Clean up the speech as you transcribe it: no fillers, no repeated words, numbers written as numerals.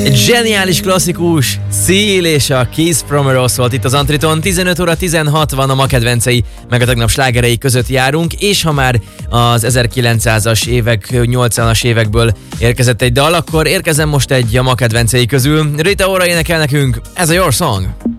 Zseniális klasszikus, Seal és a Kiss from a Rose volt itt az Antriton. 15 óra 16 van, a ma kedvencei, meg a tegnap slágerei között járunk, és ha már az 1900-as évek, 80-as évekből érkezett egy dal, akkor érkezem most egy a ma kedvencei közül. Rita Ora énekel nekünk, ez a Your Song.